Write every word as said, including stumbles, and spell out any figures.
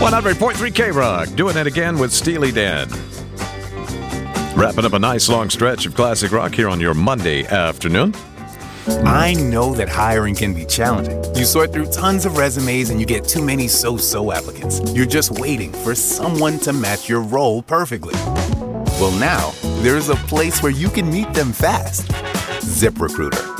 one hundred point three K-Rock, doing it again with Steely Dan. Wrapping up a nice long stretch of classic rock here on your Monday afternoon. I know that hiring can be challenging. You sort through tons of resumes and you get too many so-so applicants. You're just waiting for someone to match your role perfectly. Well, now, there's a place where you can meet them fast. ZipRecruiter.